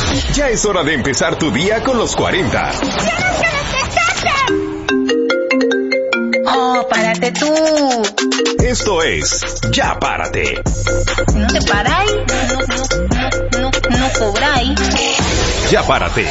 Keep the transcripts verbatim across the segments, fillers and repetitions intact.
Ya es hora de empezar tu día con los cuarenta. Oh, párate tú. Esto es Ya Párate. No te paráis, no, no, no, no, no cobráis. Ya Párate.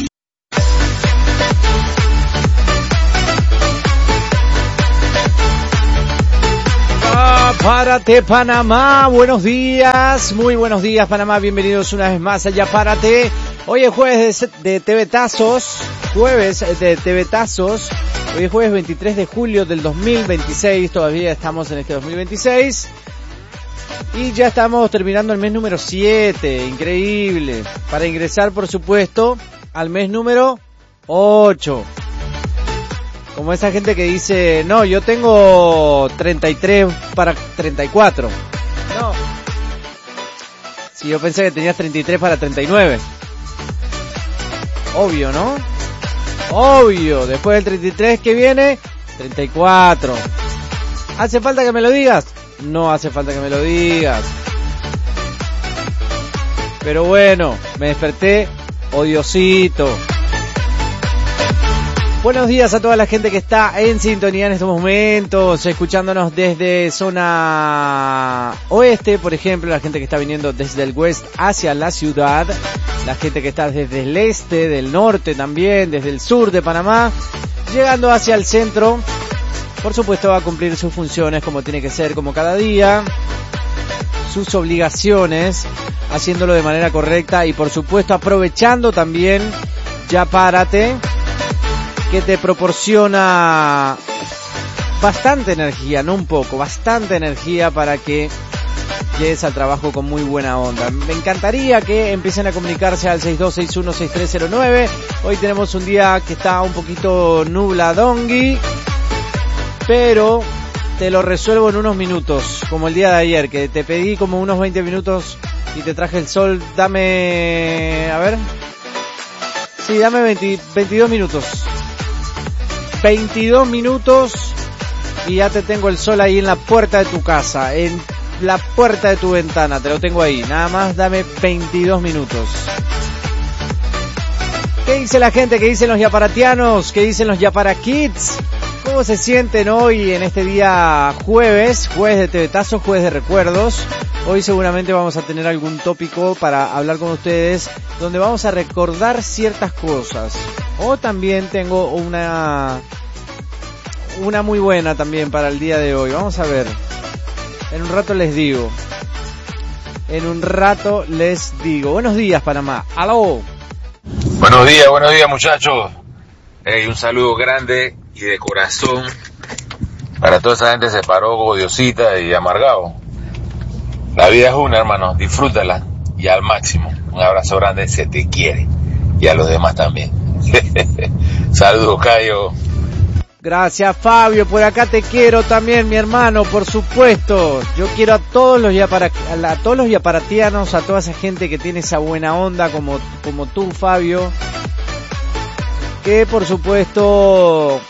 Párate Panamá, buenos días, muy buenos días Panamá, bienvenidos una vez más a Ya Párate. Hoy es jueves de, de Tebetazos, jueves de Tebetazos, hoy es jueves veintitrés de julio del dos mil veintiséis, todavía estamos en este dos mil veintiséis y ya estamos terminando el mes número siete, increíble, para ingresar por supuesto al mes número ocho. Como esa gente que dice, no, yo tengo treinta y tres para treinta y cuatro. No. Si yo pensé que tenías treinta y tres para treinta y nueve. Obvio, ¿no? Obvio. Después del treinta y tres, ¿qué viene? treinta y cuatro. ¿Hace falta que me lo digas? No hace falta que me lo digas. Pero bueno, me desperté odiosito. Buenos días a toda la gente que está en sintonía en estos momentos, escuchándonos desde zona oeste, por ejemplo, la gente que está viniendo desde el west hacia la ciudad, la gente que está desde el este, del norte también, desde el sur de Panamá, llegando hacia el centro, por supuesto va a cumplir sus funciones como tiene que ser, como cada día, sus obligaciones, haciéndolo de manera correcta y por supuesto aprovechando también Ya Párate, que te proporciona bastante energía, no un poco, bastante energía para que llegues al trabajo con muy buena onda. Me encantaría que empiecen a comunicarse al seis dos seis uno seis tres cero nueve. Hoy tenemos un día que está un poquito nubladongui, pero te lo resuelvo en unos minutos, como el día de ayer, que te pedí como unos veinte minutos y te traje el sol. Dame, a ver, sí, dame veinte, veintidós minutos. veintidós minutos y ya te tengo el sol ahí en la puerta de tu casa, en la puerta de tu ventana, te lo tengo ahí. Nada más dame veintidós minutos. ¿Qué dice la gente? ¿Qué dicen los yaparatianos? ¿Qué dicen los yapara kids? ¿Cómo se sienten hoy en este día jueves? Jueves de Tebetazos, jueves de recuerdos. Hoy seguramente vamos a tener algún tópico para hablar con ustedes donde vamos a recordar ciertas cosas. O también tengo una una muy buena también para el día de hoy. Vamos a ver. En un rato les digo. En un rato les digo. Buenos días, Panamá. ¡Aló! Buenos días, buenos días, muchachos. Hey, un saludo grande y de corazón para toda esa gente que se paró odiosita y amargado. La vida es una, hermano, disfrútala y al máximo. Un abrazo grande, se te quiere. Y a los demás también. Saludos, Cayo. Gracias, Fabio. Por acá te quiero también, mi hermano, por supuesto. Yo quiero a todos los yapara, a todos los yaparatianos, a toda esa gente que tiene esa buena onda como, como tú, Fabio. Que por supuesto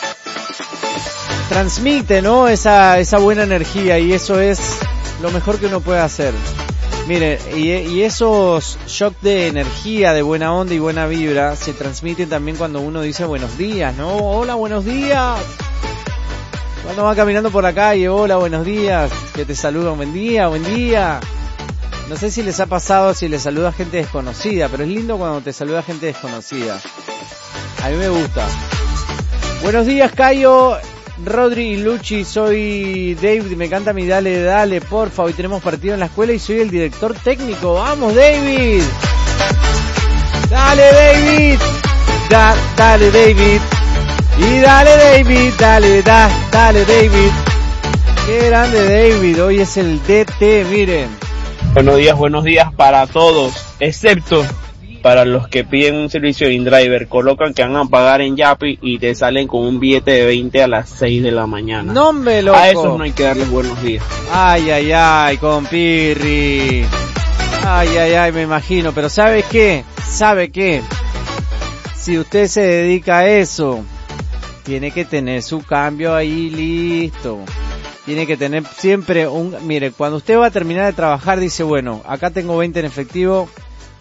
transmite, ¿no? Esa, esa buena energía y eso es lo mejor que uno puede hacer. Miren, y, y esos shocks de energía, de buena onda y buena vibra se transmiten también cuando uno dice buenos días, ¿no? Hola, buenos días. Cuando va caminando por la calle, hola, buenos días, que te saludan, buen día, buen día. No sé si les ha pasado, si les saluda gente desconocida, pero es lindo cuando te saluda gente desconocida. A mí me gusta. Buenos días, Cayo. Rodri y Luchi, soy David, me encanta mi dale, dale, porfa, hoy tenemos partido en la escuela y soy el director técnico. ¡Vamos, David! ¡Dale, David! Da, dale, David. Y dale, David, dale, da, dale, David. ¡Qué grande, David! Hoy es el D T, miren. Buenos días, buenos días para todos, excepto para los que piden un servicio de InDriver, colocan que van a pagar en Yapi y te salen con un billete de veinte a las seis de la mañana. ¡No me loco! A esos no hay que darles buenos días. Ay, ay, ay, compirri. Ay, ay, ay, me imagino. Pero ¿sabe qué? ¿Sabe qué? Si usted se dedica a eso, tiene que tener su cambio ahí listo. Tiene que tener siempre un... Mire, cuando usted va a terminar de trabajar, dice, bueno, acá tengo veinte en efectivo,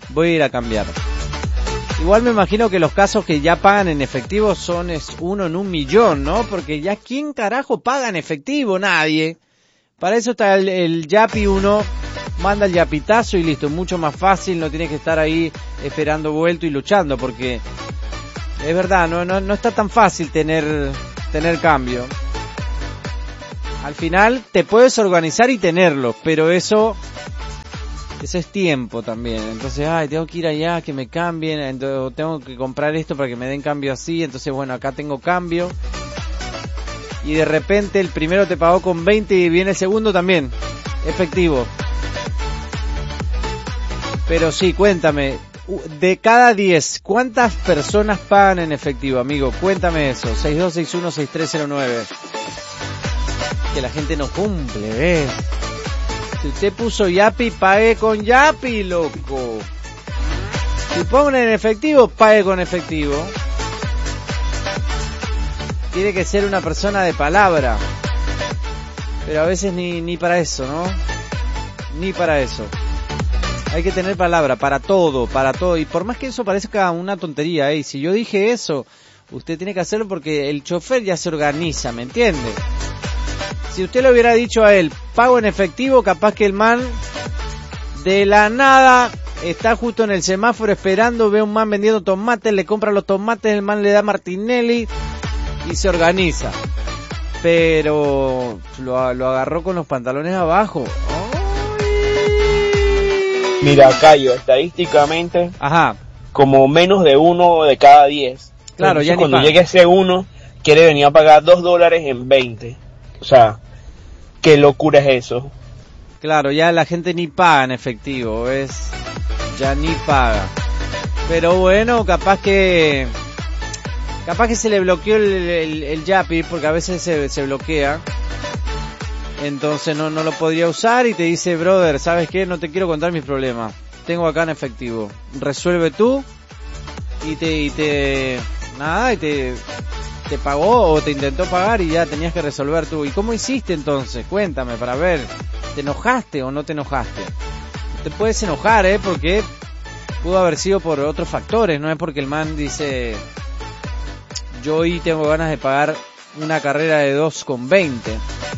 voy a ir a cambiar. Igual me imagino que los casos que ya pagan en efectivo son es uno en un millón, ¿no? Porque ya ¿quién carajo paga en efectivo? Nadie. Para eso está el, el Yapi, uno manda el yapitazo y listo, mucho más fácil, no tiene que estar ahí esperando vuelto y luchando, porque es verdad, no, no, no está tan fácil tener, tener cambio. Al final te puedes organizar y tenerlo, pero eso... Eso es tiempo también, entonces, ay, tengo que ir allá, que me cambien, entonces, tengo que comprar esto para que me den cambio así, entonces, bueno, acá tengo cambio, y de repente el primero te pagó con veinte y viene el segundo también, efectivo. Pero sí, cuéntame, de cada diez, ¿cuántas personas pagan en efectivo, amigo? Cuéntame eso, seis dos seis uno seis tres cero nueve. Que la gente no cumple, ¿ves? Si usted puso Yapi, pague con Yapi, loco. Si ponen en efectivo, pague con efectivo. Tiene que ser una persona de palabra. Pero a veces ni, ni para eso, ¿no? Ni para eso. Hay que tener palabra para todo, para todo. Y por más que eso parezca una tontería, ¿eh? Si yo dije eso, usted tiene que hacerlo porque el chofer ya se organiza, ¿me entiende? Si usted le hubiera dicho a él, pago en efectivo, capaz que el man de la nada está justo en el semáforo esperando, ve a un man vendiendo tomates, le compra los tomates, el man le da Martinelli y se organiza. Pero lo, lo agarró con los pantalones abajo. ¡Ay! Mira, Cayo, estadísticamente, ajá, como menos de uno de cada diez. Claro, entonces, ya ni cuando paga. llegue ese uno, quiere venir a pagar dos dólares en veinte. O sea, qué locura es eso. Claro, ya la gente ni paga en efectivo, ¿ves? Ya ni paga. Pero bueno, capaz que... Capaz que se le bloqueó el, el, el Yapi, porque a veces se, se bloquea. Entonces no, no lo podría usar y te dice, brother, ¿sabes qué? No te quiero contar mis problemas. Tengo acá en efectivo. Resuelve tú y te... Y te nada, y te... te pagó o te intentó pagar y ya tenías que resolver tú. ¿Y cómo hiciste entonces? Cuéntame para ver. ¿Te enojaste o no te enojaste? Te puedes enojar, ¿eh? Porque pudo haber sido por otros factores. No es porque el man dice, yo hoy tengo ganas de pagar una carrera de dos con veinte.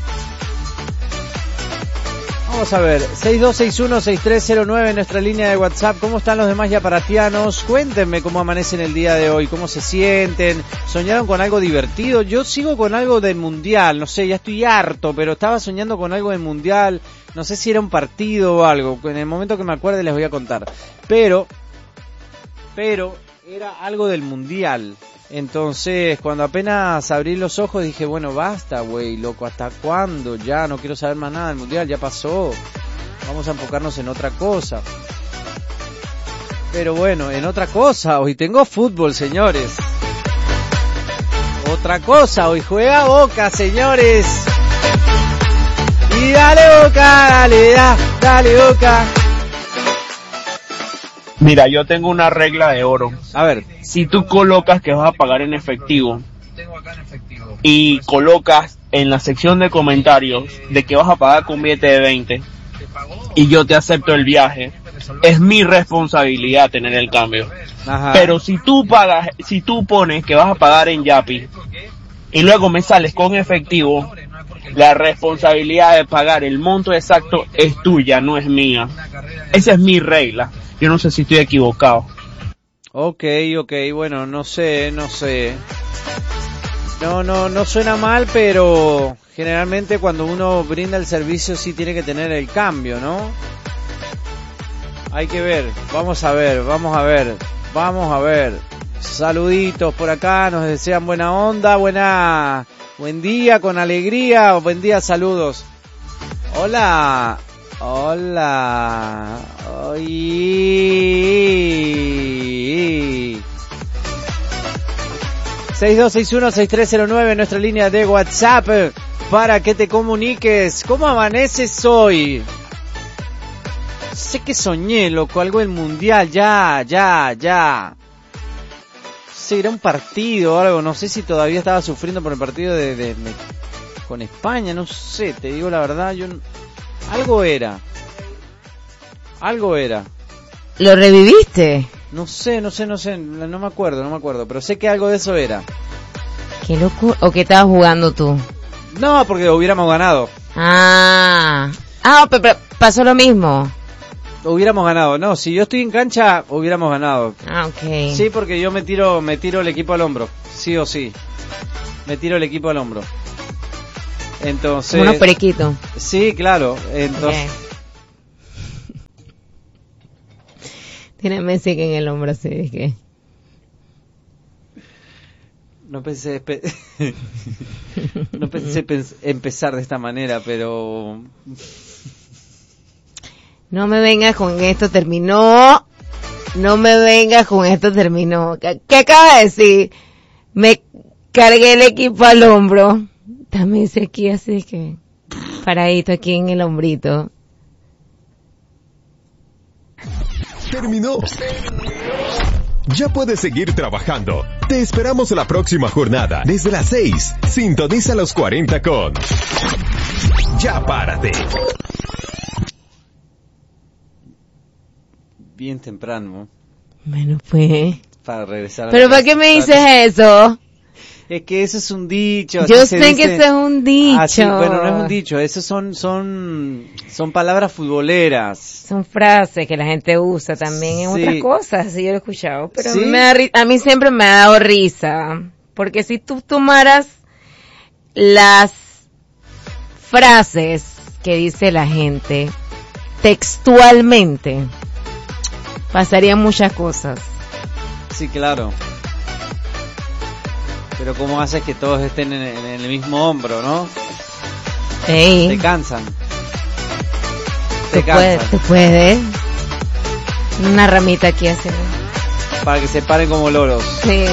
Vamos a ver, seis dos seis uno seis tres cero nueve en nuestra línea de WhatsApp. ¿Cómo están los demás yaparatianos? Cuéntenme cómo amanecen el día de hoy, cómo se sienten. ¿Soñaron con algo divertido? Yo sigo con algo del mundial, no sé, ya estoy harto, pero estaba soñando con algo del mundial. No sé si era un partido o algo. En el momento que me acuerde les voy a contar. Pero, pero, era algo del mundial. Entonces, cuando apenas abrí los ojos dije, bueno, basta, güey, loco, ¿hasta cuándo? Ya no quiero saber más nada del mundial, ya pasó. Vamos a enfocarnos en otra cosa. Pero bueno, en otra cosa, hoy tengo fútbol, señores. Otra cosa, hoy juega Boca, señores. Y dale Boca, dale, da, dale Boca. Mira, yo tengo una regla de oro. A ver. Si tú colocas que vas a pagar en efectivo y colocas en la sección de comentarios de que vas a pagar con billete de veinte y yo te acepto el viaje, es mi responsabilidad tener el cambio. Ajá. Pero si tú pagas, si tú pones que vas a pagar en Yapi y luego me sales con efectivo, la responsabilidad de pagar el monto exacto es tuya, no es mía. Esa es mi regla. Yo no sé si estoy equivocado. Ok, ok, bueno, no sé, no sé. No, no, no suena mal, pero generalmente cuando uno brinda el servicio sí tiene que tener el cambio, ¿no? Hay que ver, vamos a ver, vamos a ver, vamos a ver. Saluditos por acá, nos desean buena onda, buena, buen día, con alegría, buen día, saludos. Hola. Hola. Oye. seis dos seis uno seis tres cero nueve, nuestra línea de WhatsApp para que te comuniques. ¿Cómo amaneces hoy? Sé que soñé, loco, algo del mundial, ya, ya, ya. Sí, era un partido o algo, no sé si todavía estaba sufriendo por el partido de, de, de con España, no sé, te digo la verdad, yo algo era. Algo era. ¿Lo reviviste? No sé, no sé, no sé, no me acuerdo, no me acuerdo, pero sé que algo de eso era. Qué locura. ¿O qué estabas jugando tú? No, porque hubiéramos ganado. Ah, ah, pero, pero pasó lo mismo. Hubiéramos ganado, no, si yo estoy en cancha, hubiéramos ganado. Ah, ok. Sí, porque yo me tiro, me tiro el equipo al hombro, sí o sí. Me tiro el equipo al hombro. Entonces... Como unos periquitos. Sí, claro, entonces... Okay. Tiene Messi que en el hombro así, es que... No pensé, pe- no pensé pens- empezar de esta manera, pero... No me vengas con esto, terminó. No me vengas con esto, terminó. ¿Qué, qué acaba de decir? Me cargué el equipo al hombro. También sé aquí así que... Paradito aquí en el hombrito. Terminó. Ya puedes seguir trabajando. Te esperamos la próxima jornada desde las seis. Sintoniza los cuarenta con Ya Párate. Bien temprano. Bueno, pues... Para regresar a ¿Pero la para casa. qué me dices eso? Es que eso es un dicho. Yo así se sé dice. que eso es un dicho. Ah, sí, bueno, no es un dicho. Esos son, son, son palabras futboleras. Son frases que la gente usa también en Sí. otras cosas, sí, yo lo he escuchado, pero ¿Sí? a, mí me da ri- a mí siempre me ha dado risa, porque si tú tomaras las frases que dice la gente textualmente, pasarían muchas cosas. Sí, claro. Pero ¿cómo haces que todos estén en, en el mismo hombro, no? Ey, Te cansan. te Te puede, cansan. te puede. Una ramita aquí haciendo. Para que se paren como loros. Sí.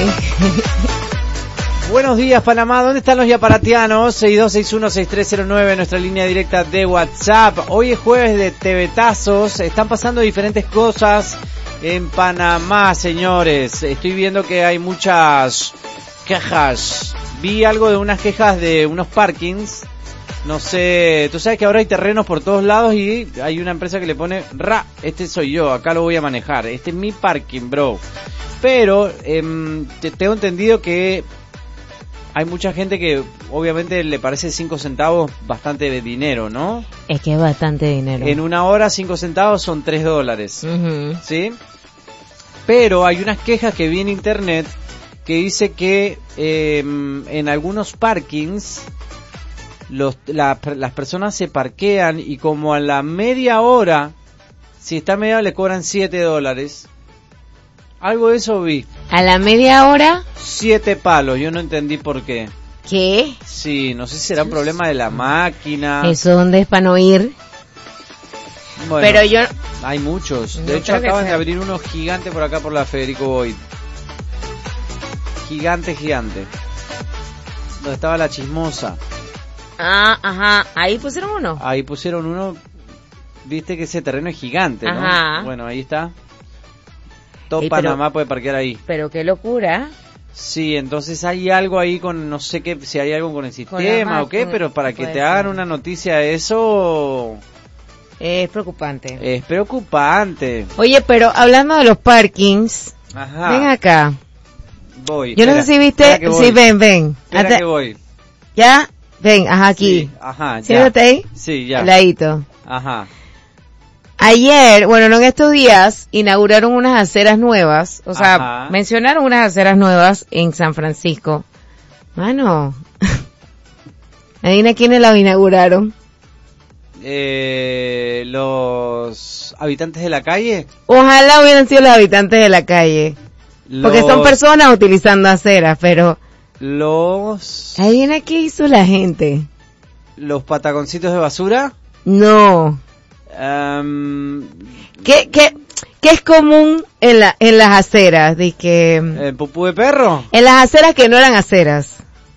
Buenos días, Panamá. ¿Dónde están los yaparatianos? seis dos seis uno seis tres cero nueve, nuestra línea directa de WhatsApp. Hoy es jueves de tebetazos. Están pasando diferentes cosas en Panamá, señores. Estoy viendo que hay muchas quejas. Vi algo de unas quejas de unos parkings. No sé, tú sabes que ahora hay terrenos por todos lados y hay una empresa que le pone, ra, este soy yo, acá lo voy a manejar. Este es mi parking, bro. Pero eh, te, tengo entendido que hay mucha gente que obviamente le parece cinco centavos bastante de dinero, ¿no? Es que es bastante dinero. En una hora cinco centavos son tres dólares, Ujú. ¿sí? Pero hay unas quejas que vi en internet que dice que eh, en algunos parkings los, la, las personas se parquean y como a la media hora, si está media hora le cobran siete dólares. Algo de eso vi. A la media hora, Siete palos, yo no entendí por qué. ¿qué? Sí, no sé si será un problema de la máquina. ¿Eso dónde es para no ir? Bueno, Pero yo... hay muchos. De No hecho, creo que acaban de sea. abrir uno gigante por acá por la Federico Boyd. Gigante, gigante. Donde estaba la chismosa. Ah, ajá. Ahí pusieron uno. Ahí pusieron uno. Viste que ese terreno es gigante, ¿no? Ajá. Bueno, ahí está. Todo Ey, pero- Panamá puede parquear ahí. Pero qué locura. Sí, entonces hay algo ahí con, no sé qué, si hay algo con el sistema o qué, máquina, pero para que puede te hagan ser. una noticia de eso Es preocupante. es preocupante. Oye, pero hablando de los parkings, Ajá. ven acá. Voy. Yo no espera, sé si viste, espera que voy. sí, ven, ven. Espera Ate- que voy. ¿Ya? Ven, ajá, aquí. Sí, ajá, ya. Siéntate ahí. Sí, ya. Al ladito. Ajá. Ayer, bueno, no en estos días, inauguraron unas aceras nuevas, o sea, Ajá. mencionaron unas aceras nuevas en San Francisco. Mano, adivina quiénes las inauguraron. Eh, los habitantes de la calle. Ojalá hubieran sido los habitantes de la calle, porque son los- personas utilizando aceras, pero Los, adivina qué hizo la gente. los pataconcitos de basura. No, Em, ¿qué, qué, qué es común en la, en las aceras? De que, el pupú de perro. en las aceras que no eran aceras,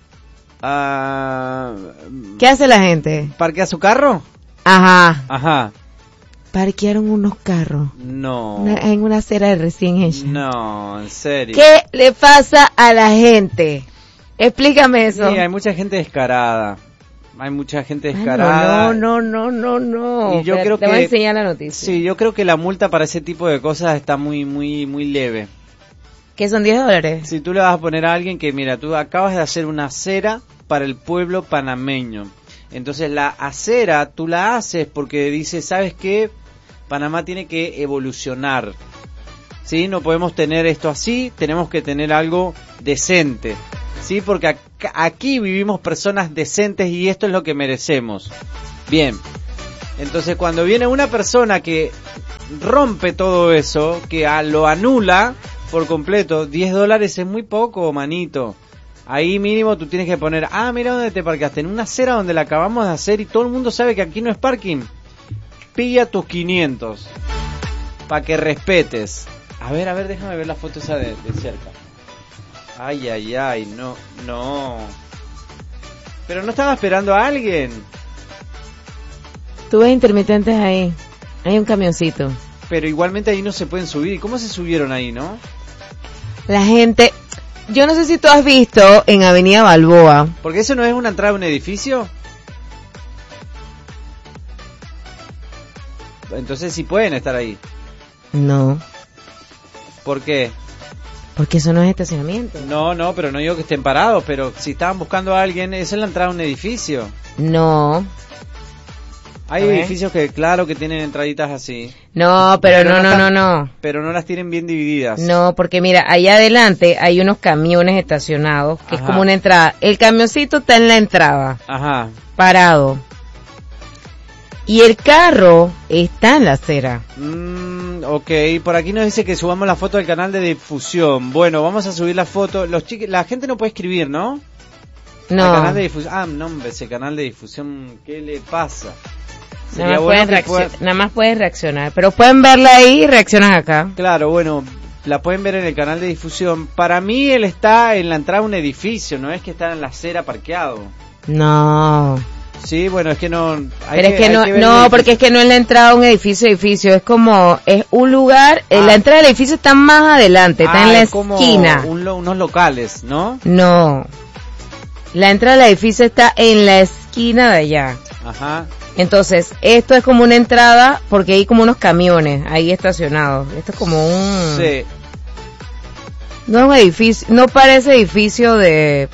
Ah, ¿qué hace la gente? ¿Parquea su carro? Ajá, Ajá. parquearon unos carros. No. Una- en una acera de recién hecha. No, en serio. ¿Qué le pasa a la gente? Explícame eso. Sí, hay mucha gente descarada. hay mucha gente descarada. No, no, no, no, no. Y yo Pero creo te que voy a enseñar la noticia. Sí, yo creo que la multa para ese tipo de cosas está muy, muy, muy leve. ¿Qué son diez dólares? Si tú le vas a poner a alguien que, mira, tú acabas de hacer una acera para el pueblo panameño. Entonces la acera tú la haces porque dices, ¿sabes qué? Panamá tiene que evolucionar. ¿Sí? No podemos tener esto así, tenemos que tener algo decente. ¿Sí? Porque acá, aquí vivimos personas decentes y esto es lo que merecemos. Bien. Entonces cuando viene una persona que rompe todo eso, que a, lo anula por completo, diez dólares es muy poco, manito. Ahí mínimo tú tienes que poner, ah, mira dónde te parqueaste, en una acera donde la acabamos de hacer y todo el mundo sabe que aquí no es parking. Pilla tus quinientos, para que respetes. A ver, a ver, déjame ver la foto esa de, de cerca. Ay, ay, ay, no, no. Pero no estaba esperando a alguien. Tú ves intermitentes ahí, hay un camioncito. Pero igualmente ahí no se pueden subir. ¿Y cómo se subieron ahí, no? La gente... Yo no sé si tú has visto en Avenida Balboa. Porque eso no es una entrada a un edificio. Entonces sí pueden estar ahí. No. ¿Por qué? Porque eso no es estacionamiento. No, no, pero no digo que estén parados. Pero si estaban buscando a alguien, eso es la entrada a un edificio. No. Hay edificios que, claro, que tienen entraditas así. No, pero, pero no, no, no, no, no. Pero no las tienen bien divididas. No, porque mira, allá adelante hay unos camiones estacionados, que Ajá. es como una entrada. El camioncito está en la entrada. Ajá. Parado. Y el carro está en la acera. Mm, ok, por aquí nos dice que subamos la foto del canal de difusión. Bueno, vamos a subir la foto. Los chiqui- la gente no puede escribir, ¿no? No. El canal de difusión. Ah, no, hombre, ese canal de difusión, ¿qué le pasa? Nada más, bueno reaccion- pueda... nada más puedes reaccionar, pero pueden verla ahí y reaccionan acá. Claro, bueno, la pueden ver en el canal de difusión. Para mí él está en la entrada de un edificio, no es que está en la acera parqueado. No. Sí, bueno, es que no... Hay pero que, es que no, no, porque es que no es la entrada a un edificio, edificio, es como, es un lugar, ah. la entrada del edificio está más adelante, está ah, en la es como esquina. Un, unos locales, ¿no? No. La entrada del edificio está en la esquina de allá. Ajá. Entonces, esto es como una entrada porque hay como unos camiones ahí estacionados. Esto es como un... Sí. No es un edificio, no parece edificio de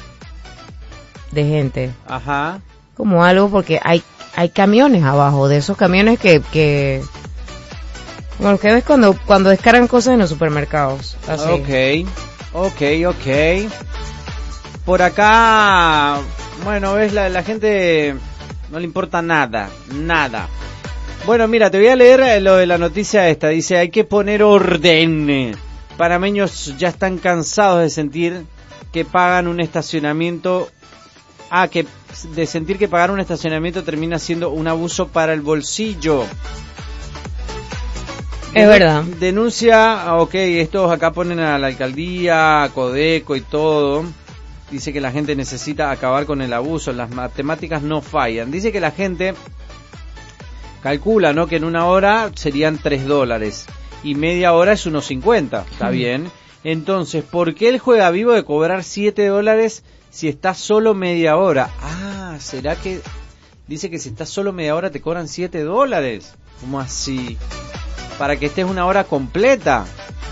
de gente. Ajá. Como algo porque hay hay camiones abajo, de esos camiones que que bueno, que ves cuando cuando descargan cosas en los supermercados. Así. Okay. Okay, okay. Por acá, bueno, ves la la gente no le importa nada, nada. Bueno, mira, te voy a leer lo de la noticia esta. Dice, hay que poner orden. Panameños ya están cansados de sentir que pagan un estacionamiento. Ah, que de sentir que pagar un estacionamiento termina siendo un abuso para el bolsillo. Es verdad. Denuncia, ok, estos acá ponen a la alcaldía, a Codeco y todo. Dice que la gente necesita acabar con el abuso, las matemáticas no fallan. Dice que la gente calcula, ¿no? Que en una hora serían tres dólares y media hora es unos cincuenta, está bien. Entonces, ¿por qué el juega vivo de cobrar siete dólares si está solo media hora? Ah, ¿será que dice que si estás solo media hora te cobran siete dólares? ¿Cómo así? Para que estés una hora completa.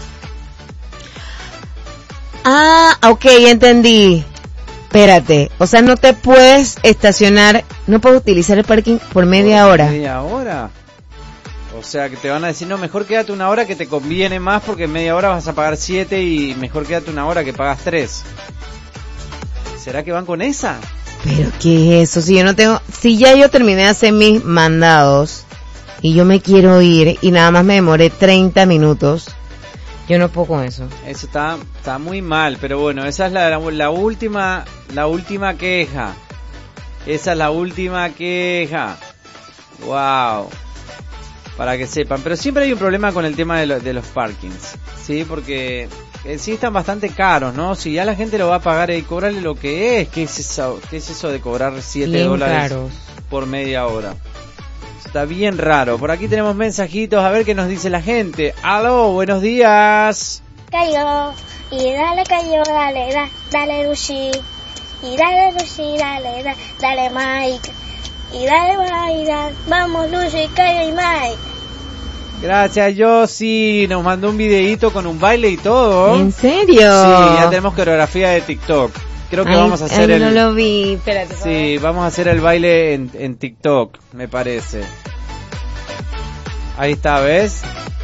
Ah, ok, entendí. Espérate, o sea, no te puedes estacionar, no puedes utilizar el parking por media ¿Por hora. ¿Media hora? O sea, que te van a decir, no, mejor quédate una hora que te conviene más porque en media hora vas a pagar siete y mejor quédate una hora que pagas tres. ¿Será que van con esa? Pero ¿qué es eso? Si yo no tengo, si ya yo terminé de hacer mis mandados y yo me quiero ir y nada más me demoré treinta minutos. Yo no puedo con eso. Eso está está muy mal, pero bueno, esa es la, la, la última la última queja. Esa es la última queja. Wow. Para que sepan, pero siempre hay un problema con el tema de, lo, de los parkings, ¿sí? Porque eh, sí están bastante caros, ¿no? Si ya la gente lo va a pagar y cobrarle lo que es, ¿qué es eso, qué es eso de cobrar siete dólares caros. Por media hora? Está bien raro. Por aquí tenemos mensajitos, a ver qué nos dice la gente. Aló, buenos días. Cayó, y dale cayó, dale, da, dale Lucy. Y dale, Lucy, dale, dale, dale, Mike. Y dale, baila, vamos, Lucy, Kaya y Mike. Gracias, Yossi. Nos mandó un videíto con un baile y todo. ¿En serio? Sí, ya tenemos coreografía de TikTok. Creo que ay, vamos a hacer ay, el... no lo vi, espérate. Sí, vamos a hacer el baile en, en TikTok, me parece. Ahí está, ¿ves?